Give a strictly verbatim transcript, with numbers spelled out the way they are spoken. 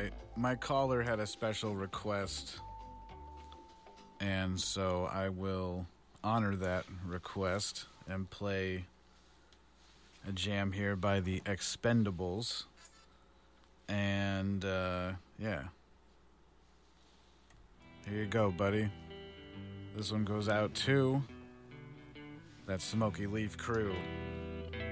right. My caller had a special request, and so I will honor that request and play a jam here by the Expendables. And, uh, yeah. Here you go, buddy. This one goes out to that Smoky Leaf crew.